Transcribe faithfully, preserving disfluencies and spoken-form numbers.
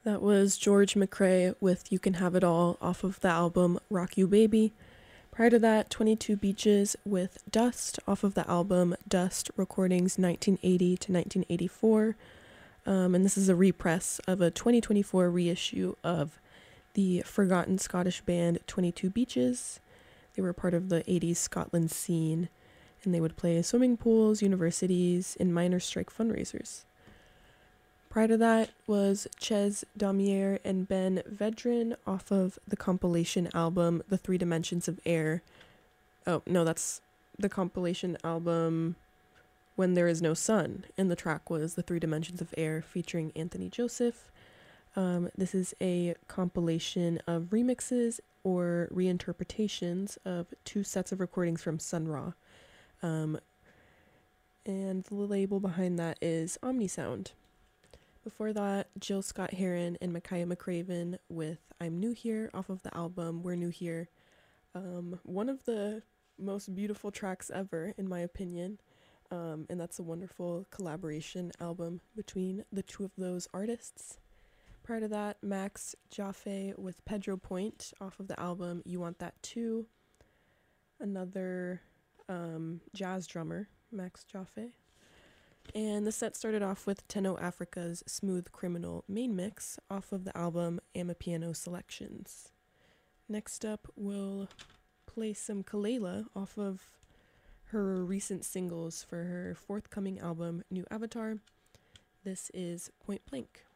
That was George McCrae with You Can Have It All off of the album Rock You Baby. Prior to that, twenty-two Beaches with Dust off of the album Dust Recordings nineteen eighty to nineteen eighty-four. Um, and this is a repress of a twenty twenty-four reissue of the forgotten Scottish band twenty-two Beaches. They were part of the eighties Scotland scene, and they would play swimming pools, universities, and miners' strike fundraisers. Prior to that was Ches Damier and Ben Vedran off of the compilation album The Three Dimensions of Air. Oh, no, that's the compilation album When There Is No Sun, and the track was The Three Dimensions of Air featuring Anthony Joseph. Um, this is a compilation of remixes or reinterpretations of two sets of recordings from Sun Ra. Um, and the label behind that is Omnisound. Before that, Jill Scott Heron and Micaiah McCraven with I'm New Here off of the album We're New Here. Um, one of the most beautiful tracks ever, in my opinion. Um, and that's a wonderful collaboration album between the two of those artists. Prior to that, Max Jaffe with Pedro Point off of the album You Want That Too. Another um, jazz drummer, Max Jaffe. And the set started off with Tenno Africa's Smooth Criminal main mix off of the album Amapiano Selections. Next up, we'll play some Kelela off of her recent singles for her forthcoming album New Avatar. This is Point Blank.